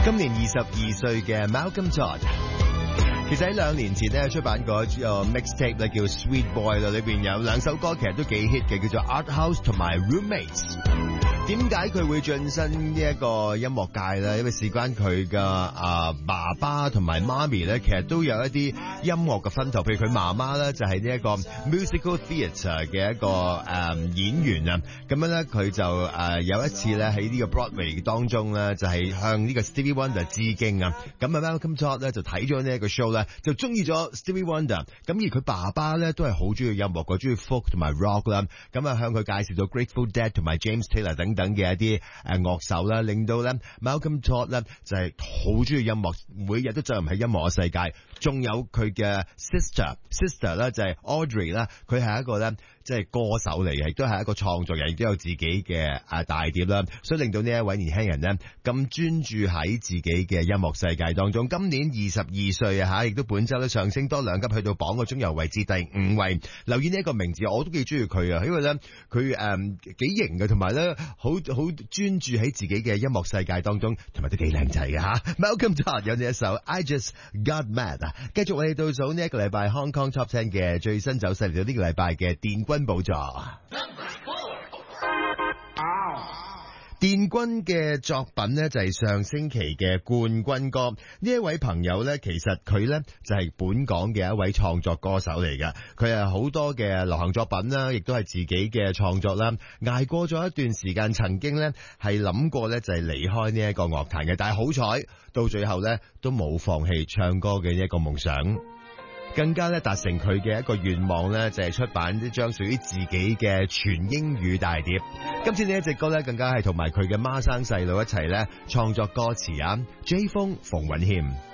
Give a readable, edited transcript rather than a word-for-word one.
今年22歲嘅 Malcolm Todd。其實喺2年前咧出版過一個 mixtape 咧叫 Sweet Boy 啦，裏邊有2首歌其實都幾 hit 嘅，叫做 Art House 同埋 Roommates。點解佢會晉身呢一個音樂界咧？因為事關佢嘅爸爸同埋媽咪咧，其實都有一啲音樂嘅薰陶。譬如佢媽媽咧就係呢一個 musical theatre 嘅一個演員啊。咁樣咧佢就有一次咧喺呢個 Broadway 當中咧就係向呢個 Stevie Wonder 致敬啊。咁啊 Malcolm Todd 咧就睇咗呢一個 show 咧，就中意咗 Stevie Wonder。咁而佢爸爸咧都係好中意音樂，佢中意 folk 同埋 rock 啦。咁啊向佢介紹到 Grateful Dead 同埋 James Taylor 等等嘅一啲樂手啦，令到咧 Malcolm Todd 咧就係好中意音樂，每日都浸入喺音樂嘅世界。仲有佢嘅 sister 咧就係 Audrey 啦，佢係一個咧即係歌手嚟嘅，亦都係一個創作人，亦都有自己嘅大碟啦，所以令到呢一位年輕人咧咁專注喺自己嘅音樂世界當中。今年22歲啊吓，亦都本周咧上升多2級去到榜嘅中游位置第5位。留意呢一個名字，我都幾中意佢啊，因為咧佢幾型嘅，同埋咧好專注喺自己嘅音樂世界當中，同埋都幾靚仔嘅吓。Malcolm Todd 有呢一首 I Just Got Mad 啊，繼續我哋倒數呢一個禮拜 Hong Kong Top 10嘅最新走勢，嚟到呢個禮拜嘅電軍寶座。電軍嘅作品呢，就係上星期嘅冠軍歌。呢一位朋友呢，其實佢呢，就係本港嘅一位創作歌手嚟嘅，佢係好多嘅流行作品啦，亦都係自己嘅創作啦。捱過咗一段時間，曾經呢，係諗過呢，就係離開呢一個樂壇嘅，但係好彩到最後呢，都冇放棄唱歌嘅一個夢想。更加咧達成佢嘅一個願望咧，就係出版一張屬於自己嘅全英語大碟。今次呢一隻歌咧，更加係同埋佢嘅孖生細佬一齊咧創作歌詞啊。J 風馮允謙。